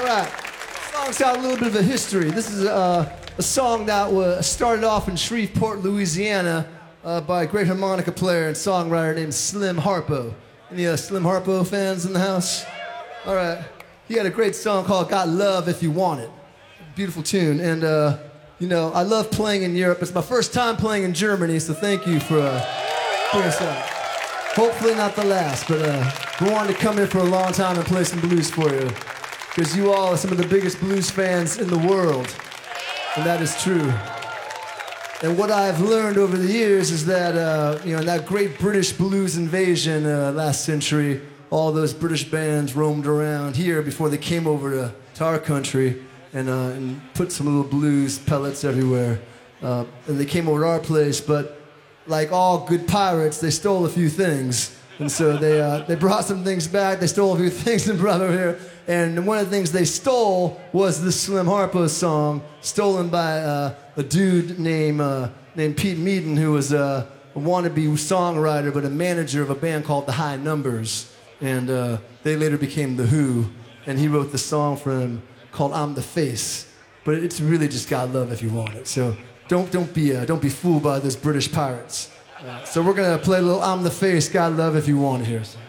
right. Song's got a little bit of a history. This is a song that was started off in Shreveport, Louisiana, by a great harmonica player and songwriter named Slim Harpo. Any Slim Harpo fans in the house? All right. He had a great song called "Got Love If You Want It." Beautiful tune. And, you know, I love playing in Europe. It's my first time playing in Germany, so thank you for putting us out. Hopefully not the last, but we wanted to come here for a long time and play some blues for you. Because you all are some of the biggest blues fans in the world. And that is true. And what I've learned over the years is that, you know, in that great British blues invasion last century, all those British bands roamed around here before they came over to our country and put some little blues pellets everywhere. And they came over to our place, but like all good pirates, they stole a few things. And so they brought some things back, they stole a few things and brought over here. And one of the things they stole was this Slim Harpo song, stolen by a dude named Pete Meaden, who was a wannabe songwriter, but a manager of a band called The High Numbers. And they later became The Who, and he wrote the song for them called "I'm the Face." But it's really just "Got Love If You Want It." So don't be fooled by those British pirates. So we're gonna play a little "I'm the Face, Got Love If You Want It" here. So.